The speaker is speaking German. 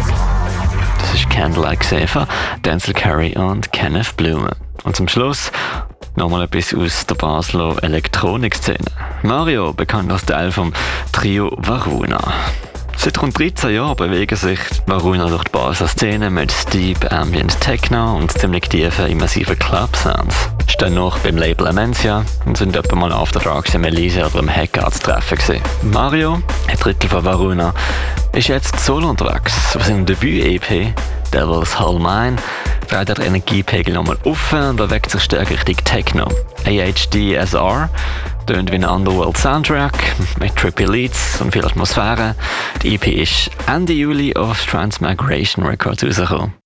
Das ist Candlelight von Denzel Curry und Kenneth Blume. Und zum Schluss nochmal etwas aus der Basler Elektronikszene. Mario, bekannt als Teil vom Trio Varuna. Seit rund 13 Jahren bewegen sich Varuna durch die Basler Szene mit Deep Ambient Techno und ziemlich tiefen, immersiven Club-Sounds. Stehen noch beim Label Amencia und sind etwa mal auf der Tracks im Elise oder im Hacker zu treffen gewesen. Mario, ein Drittel von Varuna, ist jetzt solo unterwegs. Auf seinem Debüt-EP Devil's Whole Mine dreht der Energiepegel nochmal auf und bewegt sich stärker Richtung Techno. AHDSR tönt wie ein Underworld-Soundtrack mit trippy Leads und viel Atmosphäre. Die EP ist Ende Juli auf Transmigration Records rausgekommen.